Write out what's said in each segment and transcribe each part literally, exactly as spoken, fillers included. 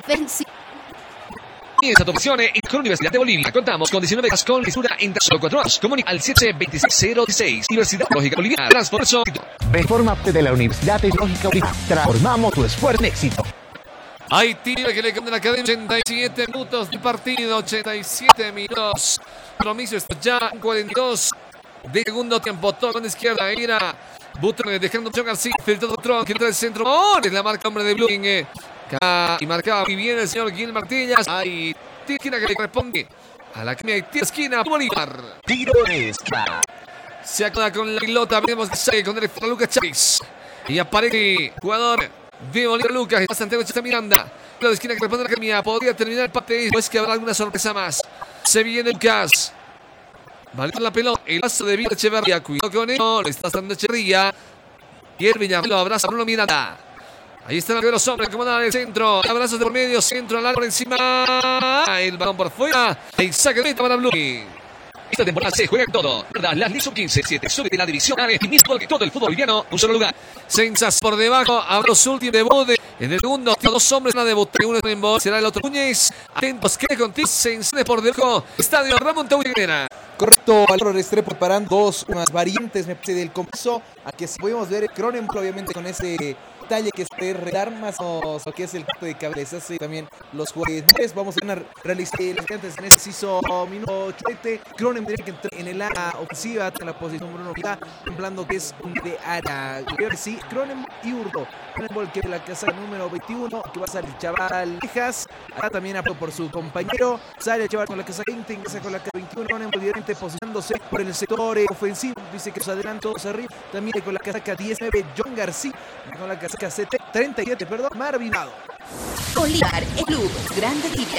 defensiva. Y esta opción en con Universidad de Bolivia. Contamos con diecinueve becas con lectura en tan solo cuatro años. Comunica al siete veintiséis cero dieciséis. Universidad Lógica Bolivia. Transformación. Ven, fórmate de la Universidad Tecnológica Bolivia. Transformamos tu esfuerzo en éxito. Hay tiro que le cambia la cadena. ochenta y siete minutos de partido. ochenta y siete minutos. Compromiso está ya en cuarenta y dos de segundo tiempo. Todo con izquierda. Ira Butrón dejando John García. Filtrado Butrón. Que entra el centro. ¡Oh! Es la marca hombre de Blooming. Y marcaba muy bien el señor Gil Martillas. Hay esquina que le responde a la que hay tiro esquina. Bolívar. Tiro de esquina. Se acoda con la pilota. Veremos que sale con el Lucas Chávez. Y aparece jugador de Bolívar Lucas. Santiago Chávez Miranda. La de esquina que responde a la academia. Podría terminar el parte. Pues que habrá alguna sorpresa más. Se viene Lucas. Vale con la pelota. El lazo de Víctor Echeverría. Cuidado con él. Lo está dando Echeverría. Y el Villarreal lo abraza Bruno Miranda. Ahí están los hombres, acomodan el centro. Abrazos de por medio, centro al área por encima. El balón por fuera. El saque de meta para Blue. Esta temporada se juega en todo. ¿Verdad? Las Liga quince, siete sube de la división A y mismo que todo el fútbol boliviano. Un solo lugar. Sensas por debajo. Habrá los últimos debut. En el segundo, dos hombres van a debutar. Uno en voz. Será el otro Núñez. Atentos, que contigo. Sensas por debajo. Estadio Ramón Tahuiguera. Correcto, Álvaro Restrepo preparando dos unas variantes, me parece, del comienzo. Aquí podemos ver Cronenberg, obviamente, con ese detalle que es de armas o que es el punto de cabeza. Hace también los jugadores. Vamos a realizar el antes en ese ciso minuto chulete. Cronenberg que entra en el área ofensiva, en la posición Bruno Miranda, templando que es un de área. Creo que sí, Cronenberg y Hurto. Cronenberg que es la casa número veintiuno, que va a salir Chaval Tejas. Acá también apoyo por su compañero. Sale el Chaval con la casa veinte, ingresa con la casa veintiuno. Cronenberg obviamente posicionándose por el sector eh, ofensivo. Dice que los adelantos arriba. También con la casaca diecinueve, John García. Con la casaca treinta y siete, perdón, Marvin Vado. Bolívar, el club Grande Liga.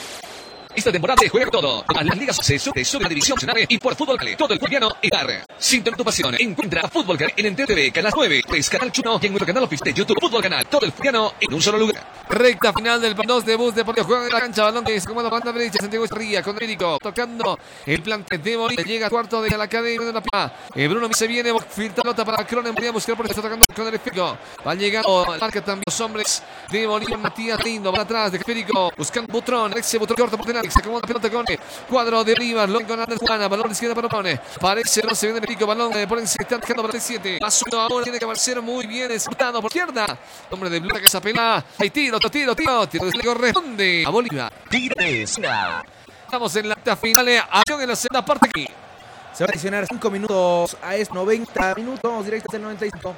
Esta temporada se juega todo. A las ligas se sube, sube la división nacional y por fútbol cale. Todo el boliviano estar. Sin tu pasión. Encuentra Fútbol Cale en Enter T V, Canal nueve, tres, Canal Chuno y en nuestro canal oficial de YouTube. Fútbol Canal. Todo el boliviano en un solo lugar. Recta final del dos de Bus Deportivo. Juega en la cancha. Balón que es como la banda derecha. Santiago Echeverría con Américo. Tocando el plante de Bolívar. Llega cuarto de la cadena de la P A. Eh, Bruno se viene. Filtra nota para Cronen. Voy a buscar por eso tocando con el esférico. Va llegando. Marca también los hombres de Bolívar. Matías Lindo. Va atrás de esférico. Buscando Butrón. Alexe Butrón corto por delante. Se acomoda la pelota con cuadro de Bolívar. Lo con Andrés Juana. Balón de izquierda para Pone. Parece no se viene el pico. Balón por encima. Está dejando para el siete. Va subiendo ahora. Tiene que aparecer muy bien. Exportado por izquierda. Hombre de Blue que esa pela. Hay tiro, tiro, tiro. Tiro le corresponde a Bolívar. Tiro de esquina. Estamos en la recta final. Acción en la segunda parte aquí. Se va a adicionar cinco minutos a es noventa minutos. Vamos directo hasta el noventa y cinco.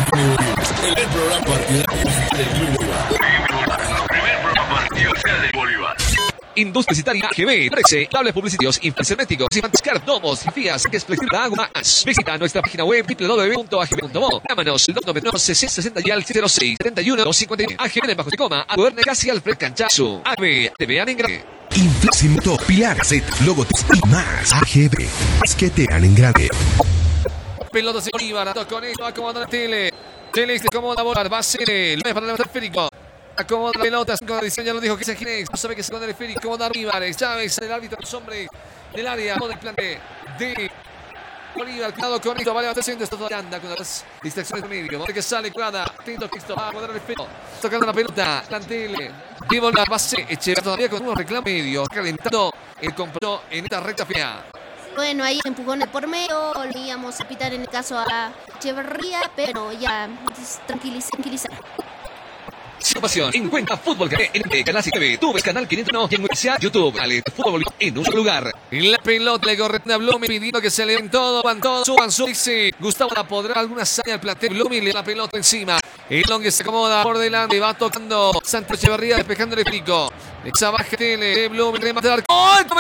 El programa partidario del Club Bolívar. El primer programa partidario del Bolívar. Industria Publicitaria A G B. Parece cables publicitarios, influencers herméticos, Simantiscar, domos, fías, que es flexible agua más. Visita nuestra página web doble u doble u doble u punto a g b punto mo. Llámanos al dos nueve nueve sesenta sesenta y al cero seis setenta y uno dos cincuenta y uno. A G B en bajo de coma. A Goberne casi Alfred Canchazo. A G B. Te vean en grande. Infleximoto, Pilar Z, Logotips y más. A G B. Es que te dan en grande. Pelota de Bolívar. Con esto acomoda la tele. Tele se acomoda Bolívar. Va a ser el para el esférico. Acomoda la pelota, con la edición ya lo dijo que es Ginex, no sabe que se con el esférico, acomoda Bolívar, Chávez, el árbitro, los hombres del área, con el plante de Bolívar, cuidado con esto, vale, va haciendo esto, anda con las distracciones de medio, que sale, cuadra, atento, Cristo, va a acomodar el esférico, tocando la pelota, plantel, de Bolívar, base, Echeverría todavía con un reclamo medio, calentando el compro en esta recta final. Bueno, ahí empujones por medio, le íbamos a pitar en el caso a Echeverría, pero ya tranquiliza, tranquiliza. Sin pasión, encuentra Fútbol Cale en Canal T V. Tú ves Canal quinientos uno y en Universidad YouTube. Dale, Fútbol Bolívar en un solo lugar. La pelota le corre a Blumi pidiendo que se le den todo, van todos, suban, suban. Dice Gustavo la podrá alguna saña al plantel. Blumi le da la pelota encima. El long que se acomoda por delante, va tocando Santos Echeverría despejando el pico. Esa baja tele de Blumi, remate de arco.